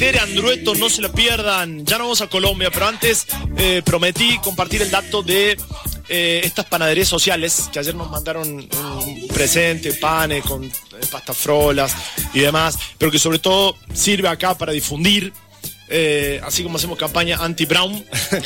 Tere Andrueto, no se la pierdan. Ya no vamos a Colombia, pero antes prometí compartir el dato de estas panaderías sociales que ayer nos mandaron un presente, panes con pastafrolas y demás, pero que sobre todo sirve acá para difundir, así como hacemos campaña anti-Brown,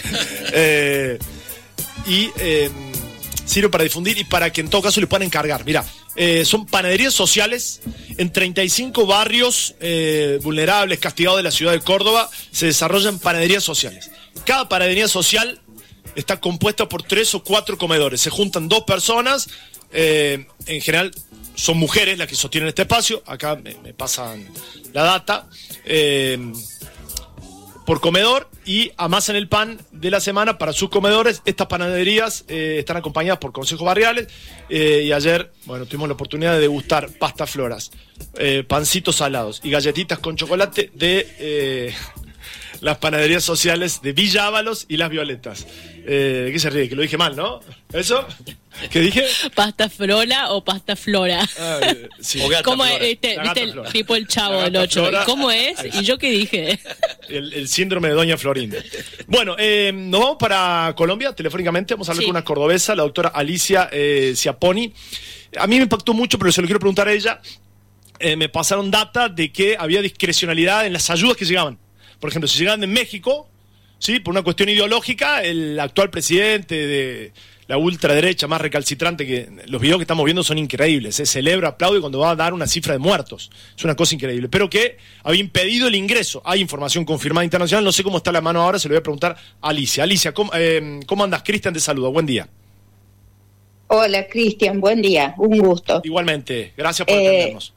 sirve para difundir y para que en todo caso le puedan encargar. Mirá, son panaderías sociales en 35 barrios vulnerables, castigados de la ciudad de Córdoba. Se desarrollan panaderías sociales. Cada panadería social está compuesta por 3 o 4 comedores. Se juntan 2 personas, en general son mujeres las que sostienen este espacio. Acá me pasan la data. Por comedor, y amasan el pan de la semana para sus comedores. Estas panaderías están acompañadas por consejos barriales, y ayer, bueno, tuvimos la oportunidad de degustar pastafloras, pancitos salados y galletitas con chocolate de las panaderías sociales de Villa Ábalos y Las Violetas. ¿Qué se ríe? Que lo dije mal, ¿no? ¿Eso? ¿Qué dije? ¿Pastafrola o pastaflora? Sí. ¿Cómo es? ¿Viste el tipo el Chavo del 8? ¿Cómo es? ¿Y yo qué dije? El síndrome de Doña Florinda. Bueno, nos vamos para Colombia telefónicamente. Vamos a hablar con una cordobesa, la doctora Alicia Ciaponi. A mí me impactó mucho, pero se lo quiero preguntar a ella. Me pasaron data de que había discrecionalidad en las ayudas que llegaban. Por ejemplo, si llegaban de México, ¿sí?, por una cuestión ideológica, el actual presidente de la ultraderecha más recalcitrante, que los videos que estamos viendo son increíbles, se celebra, aplaude cuando va a dar una cifra de muertos, es una cosa increíble, pero que había impedido el ingreso. Hay información confirmada internacional, no sé cómo está la mano ahora, se lo voy a preguntar a Alicia. Alicia, ¿cómo andas? Cristian te saluda, buen día. Hola Cristian, buen día, un gusto. Igualmente, gracias por atendernos.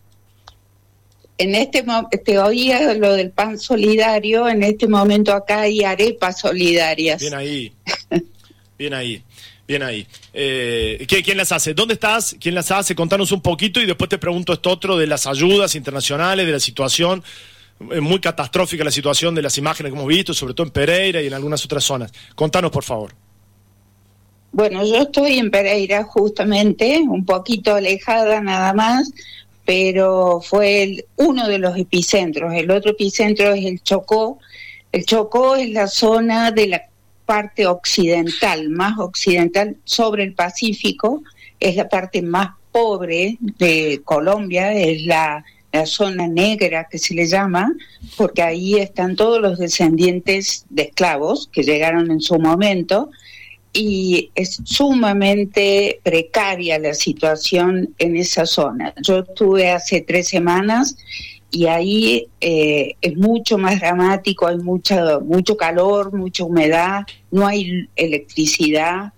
En este momento, te oía lo del pan solidario, en este momento acá hay arepas solidarias. Bien ahí, bien ahí. Bien ahí. ¿Quién las hace? ¿Dónde estás? ¿Quién las hace? Contanos un poquito y después te pregunto esto otro de las ayudas internacionales, de la situación, muy catastrófica la situación de las imágenes que hemos visto, sobre todo en Pereira y en algunas otras zonas. Contanos, por favor. Bueno, yo estoy en Pereira justamente, un poquito alejada nada más, pero fue uno de los epicentros. El otro epicentro es el Chocó. El Chocó es la zona de la parte occidental, más occidental sobre el Pacífico, es la parte más pobre de Colombia, es la zona negra que se le llama, porque ahí están todos los descendientes de esclavos que llegaron en su momento, y es sumamente precaria la situación en esa zona. Yo estuve hace 3 semanas y ahí es mucho más dramático, hay mucho calor, mucha humedad, no hay electricidad,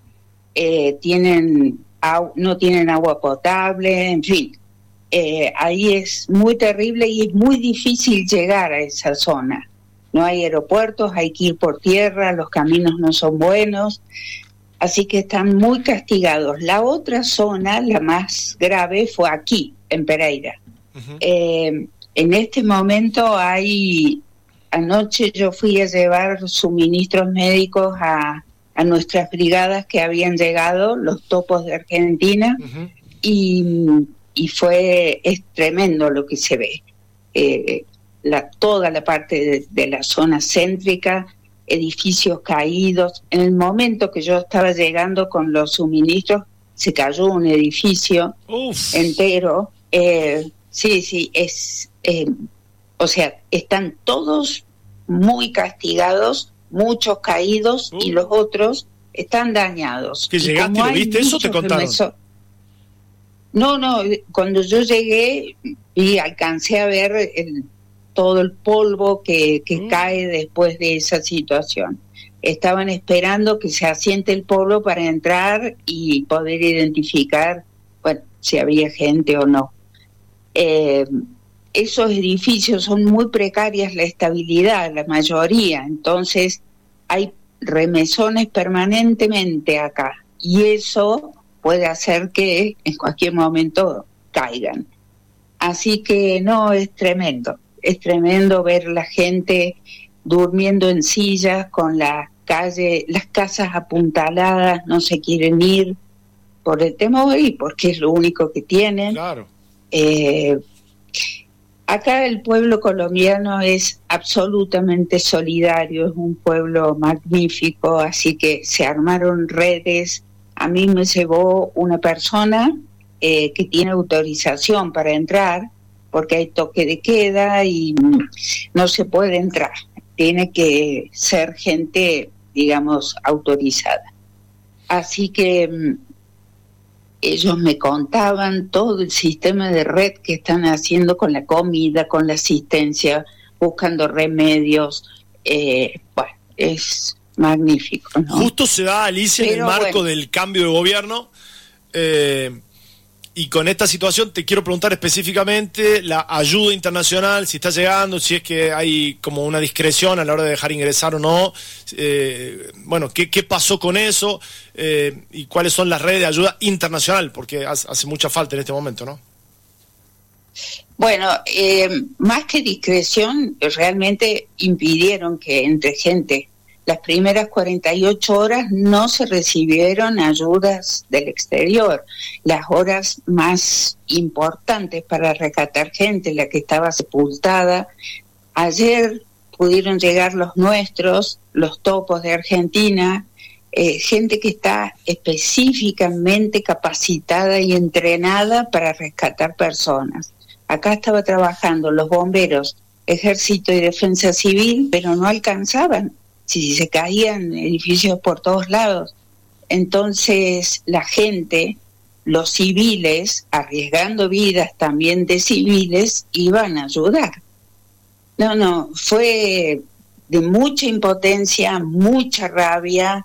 no tienen agua potable, en fin. Ahí es muy terrible y es muy difícil llegar a esa zona. No hay aeropuertos, hay que ir por tierra, los caminos no son buenos, así que están muy castigados. La otra zona, la más grave, fue aquí, en Pereira. Uh-huh. En este momento anoche yo fui a llevar suministros médicos a nuestras brigadas que habían llegado, los topos de Argentina, uh-huh. y es tremendo lo que se ve. Toda la parte de la zona céntrica, edificios caídos. En el momento que yo estaba llegando con los suministros, se cayó un edificio entero. Sí, o sea, están todos muy castigados, muchos caídos y los otros están dañados. ¿Que llegaste y lo viste eso o te contaron? No, cuando yo llegué y alcancé a ver todo el polvo que cae después de esa situación. Estaban esperando que se asiente el polvo para entrar y poder identificar, bueno, si había gente o no. Esos edificios son muy precarias, la estabilidad, la mayoría, entonces hay remesones permanentemente acá y eso puede hacer que en cualquier momento caigan. Así que no, es tremendo ver la gente durmiendo en sillas con las casas apuntaladas, no se quieren ir por el temor y porque es lo único que tienen. Claro. Acá el pueblo colombiano es absolutamente solidario, es un pueblo magnífico, así que se armaron redes. A mí me llevó una persona que tiene autorización para entrar, porque hay toque de queda y no se puede entrar. Tiene que ser gente, digamos, autorizada. Así que ellos me contaban todo el sistema de red que están haciendo con la comida, con la asistencia, buscando remedios. Bueno, es magnífico, ¿no? Justo se da, Alicia, en el marco del cambio de gobierno. Y con esta situación te quiero preguntar específicamente la ayuda internacional, si está llegando, si es que hay como una discreción a la hora de dejar ingresar o no. Bueno, ¿qué pasó con eso? Y cuáles son las redes de ayuda internacional, porque hace mucha falta en este momento, ¿no? Bueno, más que discreción, realmente impidieron que entre gente. Las primeras 48 horas no se recibieron ayudas del exterior. Las horas más importantes para rescatar gente, la que estaba sepultada. Ayer pudieron llegar los nuestros, los topos de Argentina, gente que está específicamente capacitada y entrenada para rescatar personas. Acá estaba trabajando los bomberos, Ejército y Defensa Civil, pero no alcanzaban. Si se caían edificios por todos lados. Entonces la gente, los civiles, arriesgando vidas también de civiles, iban a ayudar. No, fue de mucha impotencia, mucha rabia,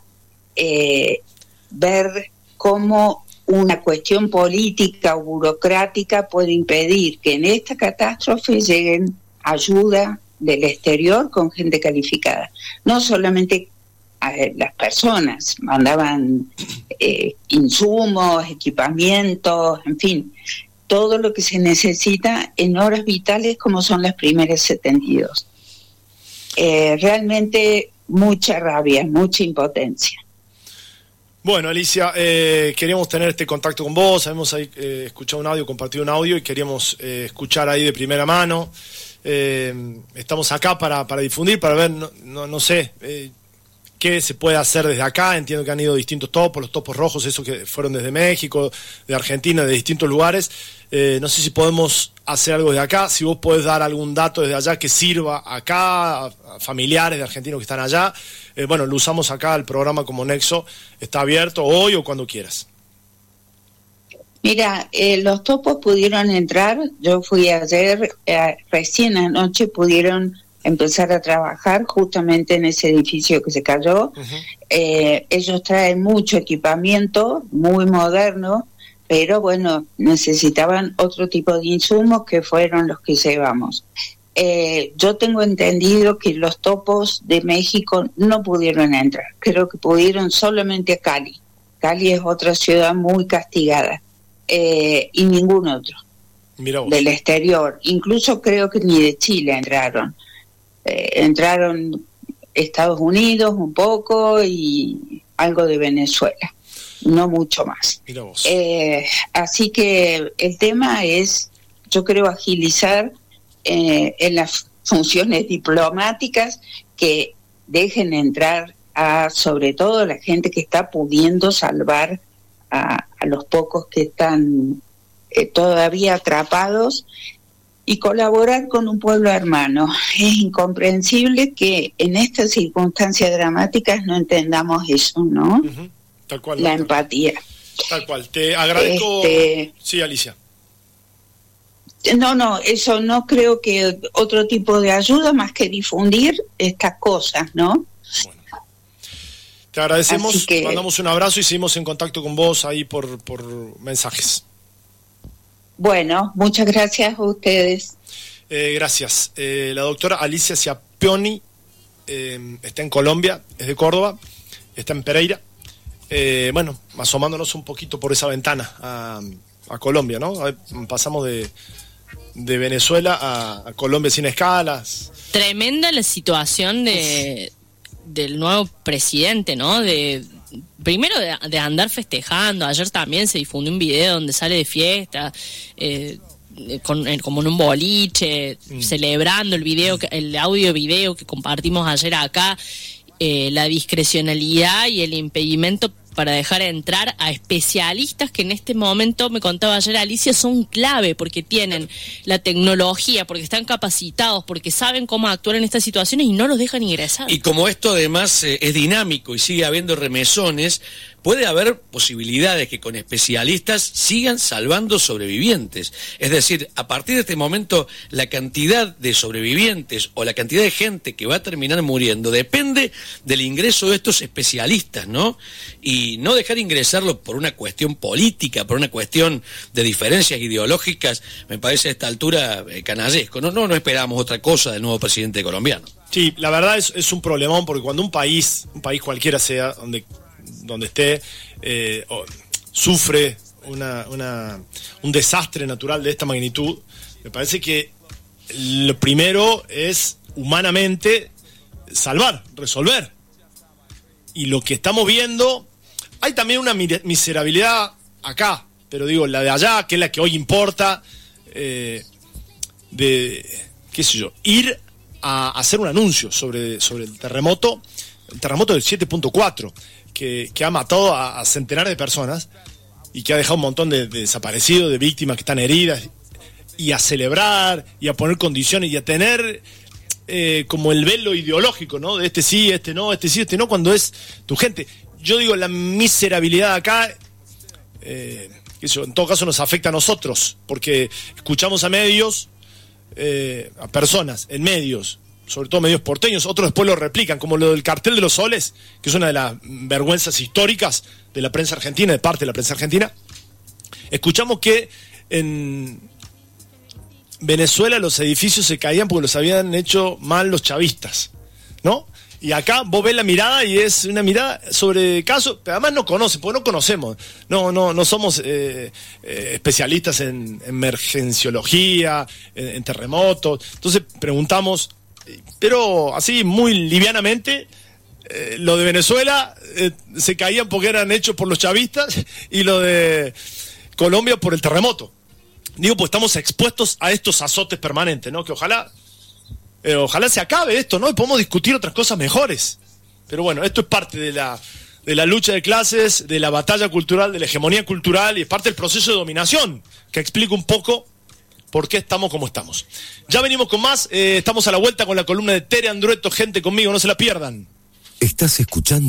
ver cómo una cuestión política o burocrática puede impedir que en esta catástrofe lleguen ayuda del exterior con gente calificada. No solamente las personas, mandaban insumos, equipamientos, en fin, todo lo que se necesita en horas vitales como son las primeras 72. Realmente mucha rabia, mucha impotencia. Bueno, Alicia, queríamos tener este contacto con vos, habíamos ahí, escuchado un audio, compartido un audio y queríamos escuchar ahí de primera mano. Estamos acá para difundir, para ver, no sé, qué se puede hacer desde acá. Entiendo que han ido distintos topos, los topos rojos, esos que fueron desde México, de Argentina, de distintos lugares. No sé si podemos hacer algo desde acá, si vos podés dar algún dato desde allá que sirva acá, a familiares de argentinos que están allá. Bueno, lo usamos acá, el programa como Nexo está abierto hoy o cuando quieras. Mira, los topos pudieron entrar, yo fui ayer, recién anoche pudieron empezar a trabajar justamente en ese edificio que se cayó. Uh-huh. Ellos traen mucho equipamiento, muy moderno, pero bueno, necesitaban otro tipo de insumos que fueron los que llevamos. Yo tengo entendido que los topos de México no pudieron entrar, creo que pudieron solamente a Cali. Cali es otra ciudad muy castigada. Y ningún otro del exterior, incluso creo que ni de Chile entraron. Entraron Estados Unidos un poco y algo de Venezuela, no mucho más. Así que el tema es, yo creo, agilizar en las funciones diplomáticas, que dejen entrar a sobre todo la gente que está pudiendo salvar a los pocos que están todavía atrapados, y colaborar con un pueblo hermano. Es incomprensible que en estas circunstancias dramáticas no entendamos eso, ¿no? Uh-huh. Tal cual. La empatía. Tal cual. Te agradezco. Sí, Alicia. No, eso no creo que otro tipo de ayuda más que difundir estas cosas, ¿no? Bueno. Te agradecemos, te mandamos un abrazo y seguimos en contacto con vos ahí por mensajes. Bueno, muchas gracias a ustedes. Gracias. La doctora Alicia Sciappioni está en Colombia, es de Córdoba, está en Pereira. Bueno, asomándonos un poquito por esa ventana a Colombia, ¿no? Pasamos de Venezuela a Colombia sin escalas. Tremenda la situación del nuevo presidente, ¿no? Primero de andar festejando. Ayer también se difundió un video donde sale de fiesta, como en un boliche, celebrando el audio-video que compartimos ayer acá, la discrecionalidad y el impedimento para dejar entrar a especialistas que en este momento, me contaba ayer Alicia, son clave porque tienen la tecnología, porque están capacitados, porque saben cómo actuar en estas situaciones y no los dejan ingresar. Y como esto además es dinámico y sigue habiendo remesones, puede haber posibilidades que con especialistas sigan salvando sobrevivientes. Es decir, a partir de este momento, la cantidad de sobrevivientes o la cantidad de gente que va a terminar muriendo depende del ingreso de estos especialistas, ¿no? Y no dejar ingresarlos por una cuestión política, por una cuestión de diferencias ideológicas, me parece a esta altura canallesco. No esperamos otra cosa del nuevo presidente colombiano. Sí, la verdad es un problemón, porque cuando un país cualquiera sea, donde esté, sufre un desastre natural de esta magnitud, me parece que lo primero es humanamente resolver. Y lo que estamos viendo, hay también una miserabilidad acá, pero digo, la de allá, que es la que hoy importa, ir a hacer un anuncio sobre el terremoto del 7.4, que ha matado a centenares de personas y que ha dejado un montón de desaparecidos, de víctimas que están heridas, y a celebrar, y a poner condiciones, y a tener como el velo ideológico, ¿no? De este sí, este no, cuando es tu gente. Yo digo, la miserabilidad acá, en todo caso nos afecta a nosotros, porque escuchamos a medios, a personas en medios, sobre todo medios porteños, otros después lo replican, como lo del cartel de los soles, que es una de las vergüenzas históricas de la prensa argentina, de parte de la prensa argentina. Escuchamos que en Venezuela los edificios se caían porque los habían hecho mal los chavistas, ¿no? Y acá vos ves la mirada y es una mirada sobre casos, pero además no conocen, porque no conocemos, no somos especialistas en emergenciología, en terremotos. Entonces preguntamos, pero así muy livianamente, lo de Venezuela se caían porque eran hechos por los chavistas, y lo de Colombia por el terremoto. Digo, pues estamos expuestos a estos azotes permanentes, ¿no? Que ojalá se acabe esto, ¿no? Y podemos discutir otras cosas mejores. Pero bueno, esto es parte de la lucha de clases, de la batalla cultural, de la hegemonía cultural, y es parte del proceso de dominación, que explica un poco por qué estamos como estamos. Ya venimos con más, estamos a la vuelta con la columna de Tere Andrueto, gente conmigo, no se la pierdan. Estás escuchando